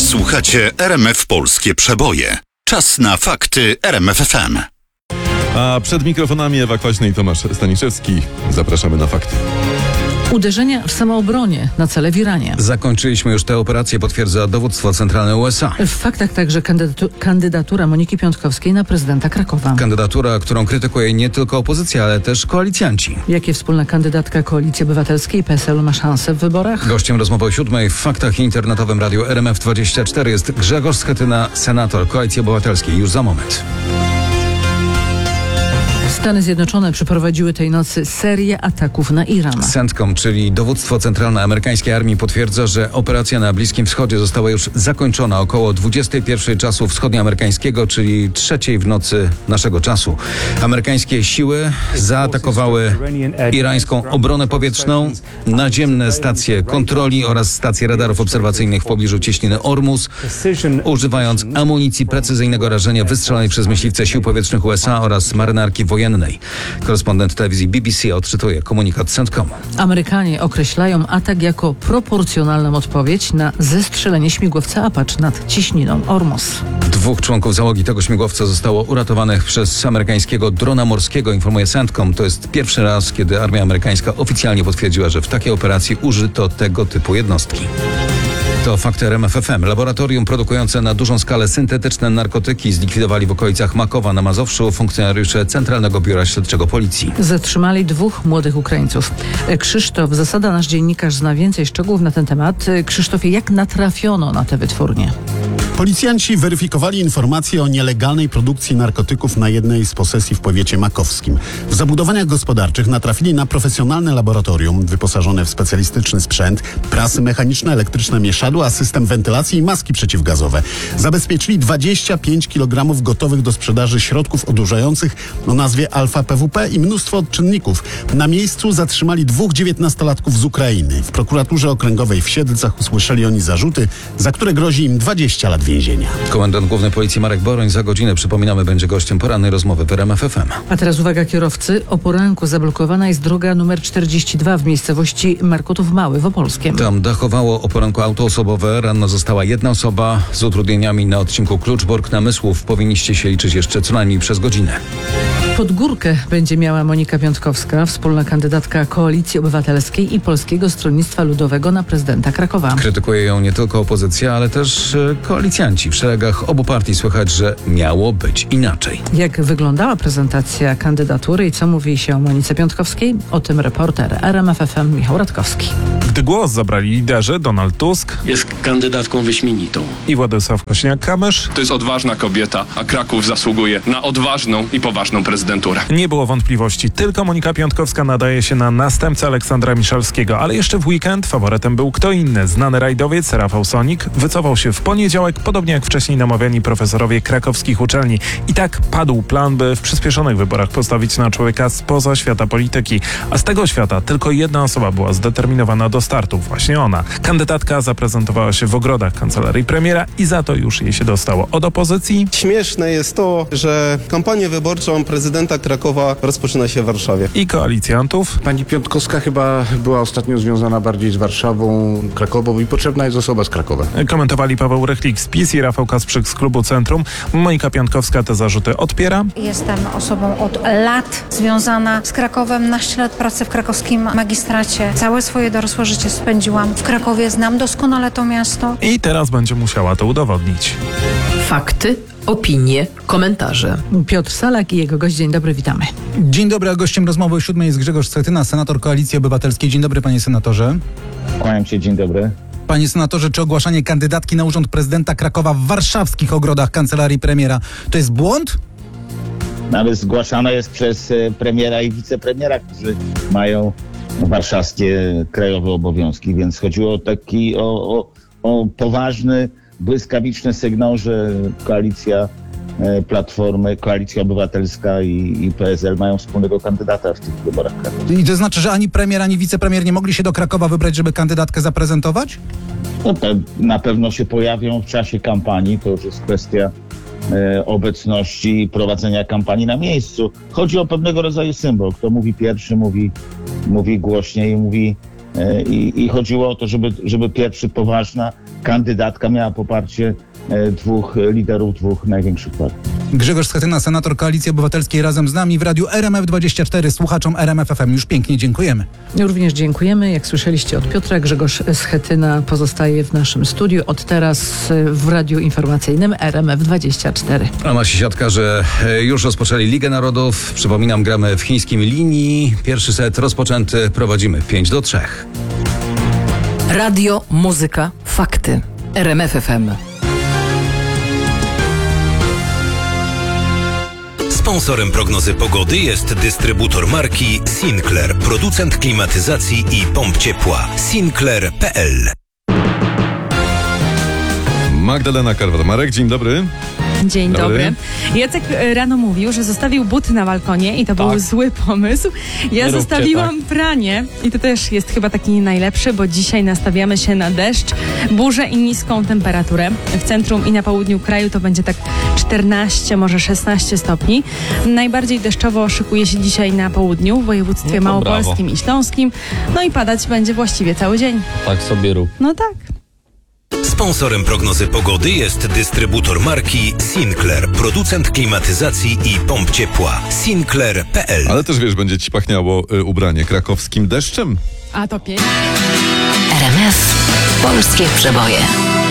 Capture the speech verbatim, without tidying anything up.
Słuchacie R M F Polskie Przeboje. Czas na fakty R M F F M. A przed mikrofonami Ewa Kwaśna i Tomasz Staniszewski. Zapraszamy na fakty. Uderzenia w samoobronie na cele w Iranie. Zakończyliśmy już tę operację, potwierdza dowództwo centralne U S A. W faktach także kandydatu- kandydatura Moniki Piątkowskiej na prezydenta Krakowa. Kandydatura, którą krytykuje nie tylko opozycja, ale też koalicjanci. Jakie wspólna kandydatka Koalicji Obywatelskiej i P S L-u ma szansę w wyborach? Gościem rozmowy o siódmej w faktach i internetowym radiu R M F dwadzieścia cztery jest Grzegorz Schetyna, senator Koalicji Obywatelskiej. Już za moment. Stany Zjednoczone przeprowadziły tej nocy serię ataków na Iran. CENTCOM, czyli dowództwo centralne amerykańskiej armii, potwierdza, że operacja na Bliskim Wschodzie została już zakończona około dwudziestej pierwszej czasu wschodnioamerykańskiego, czyli trzeciej w nocy naszego czasu. Amerykańskie siły zaatakowały irańską obronę powietrzną, naziemne stacje kontroli oraz stacje radarów obserwacyjnych w pobliżu cieśniny Ormus, używając amunicji precyzyjnego rażenia wystrzelonej przez myśliwce sił powietrznych U S A oraz marynarki wojennej. Korespondent telewizji B B C odczytuje komunikat CENTCOM. Amerykanie określają atak jako proporcjonalną odpowiedź na zestrzelenie śmigłowca Apache nad cieśniną Ormus. Dwóch członków załogi tego śmigłowca zostało uratowanych przez amerykańskiego drona morskiego, informuje CENTCOM. To jest pierwszy raz, kiedy armia amerykańska oficjalnie potwierdziła, że w takiej operacji użyto tego typu jednostki. To fakty R M F F M. Laboratorium produkujące na dużą skalę syntetyczne narkotyki zlikwidowali w okolicach Makowa na Mazowszu funkcjonariusze Centralnego Biura Śledczego Policji. Zatrzymali dwóch młodych Ukraińców. Krzysztof Zasada, nasz dziennikarz, zna więcej szczegółów na ten temat. Krzysztofie, jak natrafiono na te wytwórnie? Policjanci weryfikowali informacje o nielegalnej produkcji narkotyków na jednej z posesji w powiecie makowskim. W zabudowaniach gospodarczych natrafili na profesjonalne laboratorium wyposażone w specjalistyczny sprzęt, prasy mechaniczne, elektryczne mieszadła, system wentylacji i maski przeciwgazowe. Zabezpieczyli dwadzieścia pięć kilogramów gotowych do sprzedaży środków odurzających o nazwie alfa P W P i mnóstwo odczynników. Na miejscu zatrzymali dwóch dziewiętnastolatków z Ukrainy. W prokuraturze okręgowej w Siedlcach usłyszeli oni zarzuty, za które grozi im dwadzieścia lat więzienia. Komendant Główny Policji Marek Boroń za godzinę, przypominamy, będzie gościem porannej rozmowy w R M F F M. A teraz uwaga kierowcy. O poranku zablokowana jest droga numer czterdzieści dwa w miejscowości Markotów Mały w Opolskiem. Tam dachowało o poranku auto osobowe. Ranno została jedna osoba z utrudnieniami na odcinku Kluczbork-Namysłów. Powinniście się liczyć jeszcze co najmniej przez godzinę. Podgórkę będzie miała Monika Piątkowska, wspólna kandydatka Koalicji Obywatelskiej i Polskiego Stronnictwa Ludowego na prezydenta Krakowa. Krytykuje ją nie tylko opozycja, ale też e, koalicjanci. W szeregach obu partii słychać, że miało być inaczej. Jak wyglądała prezentacja kandydatury i co mówi się o Monice Piątkowskiej? O tym reporter R M F F M Michał Radkowski. Gdy głos zabrali liderzy Donald Tusk jest kandydatką wyśmienitą i Władysław Kosiniak-Kamysz, to jest odważna kobieta, a Kraków zasługuje na odważną i poważną prezydenturę. Nie było wątpliwości. Tylko Monika Piątkowska nadaje się na następcę Aleksandra Miszalskiego, ale jeszcze w weekend faworytem był kto inny. Znany rajdowiec Rafał Sonik wycofał się w poniedziałek, podobnie jak wcześniej namawiani profesorowie krakowskich uczelni. I tak padł plan, by w przyspieszonych wyborach postawić na człowieka spoza świata polityki. A z tego świata tylko jedna osoba była zdeterminowana do startu. Właśnie ona. Kandydatka zaprezentowała się w ogrodach kancelarii premiera i za to już jej się dostało. Od opozycji śmieszne jest to, że kampanię wyborczą prezydenta Krakowa rozpoczyna się w Warszawie. I koalicjantów. Pani Piątkowska chyba była ostatnio związana bardziej z Warszawą, Krakową i potrzebna jest osoba z Krakowa. Komentowali Paweł Rychlik z PiS i Rafał Kasprzyk z klubu Centrum. Monika Piątkowska te zarzuty odpiera. Jestem osobą od lat związana z Krakowem. naście lat pracy w krakowskim magistracie. Całe swoje dorosłe życie spędziłam w Krakowie. Znam doskonale to miasto. I teraz będzie musiała to udowodnić. Fakty, opinie, komentarze. Piotr Salak i jego gość. Dzień dobry, witamy. Dzień dobry, a gościem rozmowy o siódmej jest Grzegorz Schetyna, senator Koalicji Obywatelskiej. Dzień dobry, panie senatorze. Kłaniam się, dzień dobry. Panie senatorze, czy ogłaszanie kandydatki na urząd prezydenta Krakowa w warszawskich ogrodach kancelarii premiera to jest błąd? Nawet zgłaszane jest przez premiera i wicepremiera, którzy mają warszawskie krajowe obowiązki, więc chodziło o taki o, o, o poważny, błyskawiczny sygnał, że koalicja Platformy, Koalicja Obywatelska i, i P S L mają wspólnego kandydata w tych wyborach krakowych. I to znaczy, że ani premier, ani wicepremier nie mogli się do Krakowa wybrać, żeby kandydatkę zaprezentować? No to na pewno się pojawią w czasie kampanii, to już jest kwestia e, obecności i prowadzenia kampanii na miejscu. Chodzi o pewnego rodzaju symbol. Kto mówi pierwszy, mówi, mówi głośniej, mówi e, i, i chodziło o to, żeby, żeby pierwszy poważna kandydatka miała poparcie e, dwóch liderów, dwóch największych partii. Grzegorz Schetyna, senator Koalicji Obywatelskiej, razem z nami w radiu R M F dwadzieścia cztery. Słuchaczom R M F F M już pięknie dziękujemy. Również dziękujemy. Jak słyszeliście od Piotra, Grzegorz Schetyna pozostaje w naszym studiu. Od teraz w radiu informacyjnym R M F dwadzieścia cztery. A nasi siatkarze już rozpoczęli Ligę Narodów. Przypominam, gramy w chińskim Linii. Pierwszy set rozpoczęty. Prowadzimy pięć do trzech. Radio, muzyka, fakty. R M F F M. Sponsorem prognozy pogody jest dystrybutor marki Sinclair, producent klimatyzacji i pomp ciepła. Sinclair kropka p l. Magdalena Karwat-Marek, dzień dobry. Dzień dobry. dobry. Jacek rano mówił, że zostawił buty na balkonie i to Tak. był zły pomysł. Ja Nie zostawiłam róbcie pranie i to też jest chyba taki nie najlepszy, bo dzisiaj nastawiamy się na deszcz, burzę i niską temperaturę. W centrum i na południu kraju to będzie tak czternaście, może szesnaście stopni. Najbardziej deszczowo szykuje się dzisiaj na południu, w województwie No to małopolskim brawo. i śląskim. No i padać będzie właściwie cały dzień. Tak sobie rób. No tak. Sponsorem prognozy pogody jest dystrybutor marki Sinclair, producent klimatyzacji i pomp ciepła. Sinclair kropka p l. Ale też wiesz, będzie ci pachniało y, ubranie krakowskim deszczem. A to pięknie. R M F. Polskie przeboje.